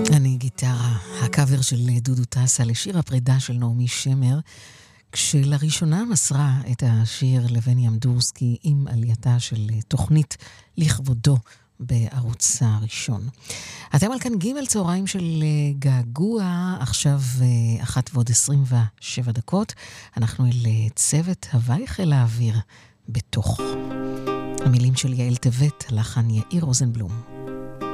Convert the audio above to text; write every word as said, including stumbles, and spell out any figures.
אני גיטרה, הקאבר של דודו טסה לשיר הפרידה של נעמי שמר, כשלראשונה מסרה את השיר לבני אמדורסקי עם עלייתה של תוכנית לכבודו בערוץ הראשון. אתם על כאן ג' צהריים של געגוע, עכשיו אחת ועוד עשרים ושבע דקות, אנחנו אל צוות הוואי חיל האוויר בתוך. המילים של יעל טבת, לחן יאיר רוזנבלום.